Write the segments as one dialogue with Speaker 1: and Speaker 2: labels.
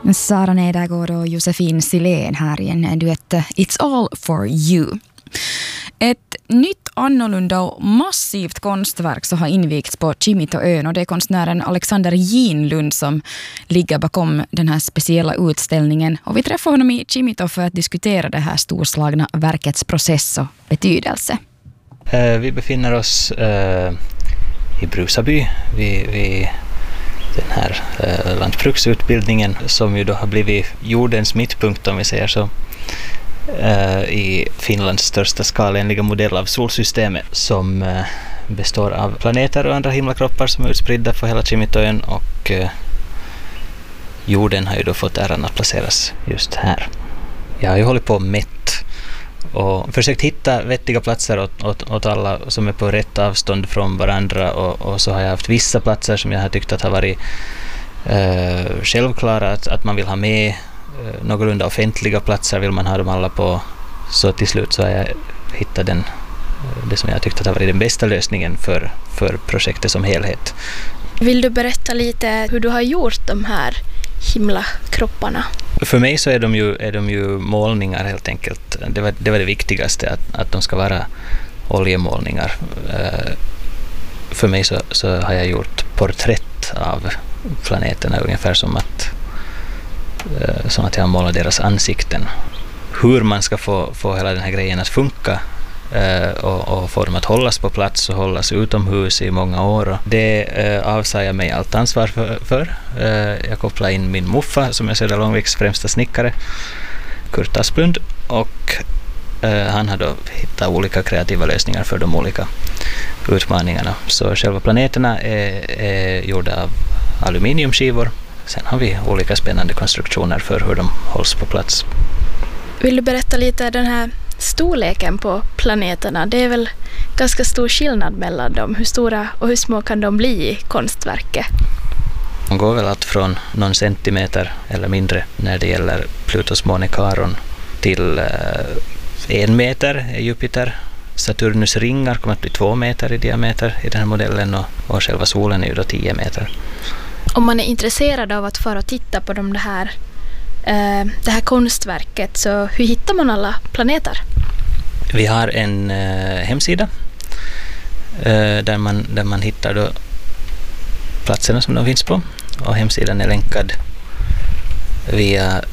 Speaker 1: Sara Nedergård och Josefin Silén här i en duett It's All For You. Ett nytt, annorlunda och massivt konstverk så har invigts på Kimitoön, och det är konstnären Alexander Ginlund som ligger bakom den här speciella utställningen. Och vi träffar honom i Kimito för att diskutera det här storslagna verkets process och betydelse.
Speaker 2: Vi befinner oss i Brusaby vid den här lantbruksutbildningen som ju då har blivit jordens mittpunkt, om vi säger så, i Finlands största skalenliga modell av solsystemet som består av planeter och andra himlakroppar som är utspridda på hela Kimitoön, och jorden har ju då fått äran att placeras just här. Jag har ju hållit på mätt och försökt hitta vettiga platser åt alla som är på rätt avstånd från varandra, och så har jag haft vissa platser som jag har tyckt att har varit självklara att man vill ha med. Någorlunda offentliga platser vill man ha dem alla på, så till slut så har jag hittat det som jag tyckte att har varit den bästa lösningen för projektet som helhet.
Speaker 3: Vill du berätta lite hur du har gjort de här himlakropparna? För
Speaker 2: mig så är de ju målningar helt enkelt. Det var det viktigaste, att de ska vara oljemålningar. För mig så har jag gjort porträtt av planeterna, ungefär som att jag målar deras ansikten. Hur man ska få hela den här grejen att funka och få dem att hållas på plats och hållas utomhus i många år. Det avsade jag mig allt ansvar för. Jag kopplade in min muffa, som är Södra Långviks främsta snickare, Kurt Asplund, och han har då hittat olika kreativa lösningar för de olika utmaningarna. Så själva planeterna är gjorda av aluminiumskivor. Sen har vi olika spännande konstruktioner för hur de hålls på plats.
Speaker 3: Vill du berätta lite den här storleken på planeterna? Det är väl ganska stor skillnad mellan dem. Hur stora och hur små kan de bli i konstverket?
Speaker 2: De går väl allt från någon centimeter eller mindre när det gäller Plutos måne Charon till 1 meter är Jupiter. Saturnus ringar kommer att bli 2 meter i diameter i den här modellen, och själva solen är ju då 10 meter.
Speaker 3: Om man är intresserad av att få och titta på det här konstverket, så hur hittar man alla planeter?
Speaker 2: Vi har en hemsida där man hittar då platserna som de finns på, och hemsidan är länkad via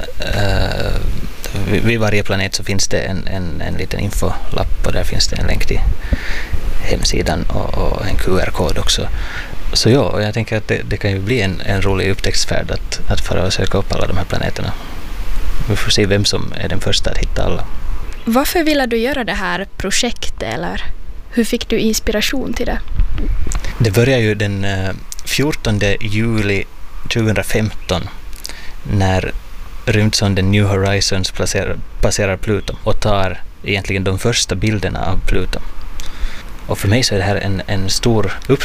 Speaker 2: vid varje planet så finns det en liten infolapp, och där finns det en länk till hemsidan och en QR-kod också. Så ja, och jag tänker att det kan ju bli en rolig upptäcktsfärd att fara och söka upp alla de här planeterna. Vi får se vem som är den första att hitta alla.
Speaker 3: Varför ville du göra det här projektet, eller hur fick du inspiration till det?
Speaker 2: Det började ju den 14 juli 2015 när rymdsonden New Horizons passerar Pluto och tar egentligen de första bilderna av Pluto. Och för mig så är det här en stor upplevelse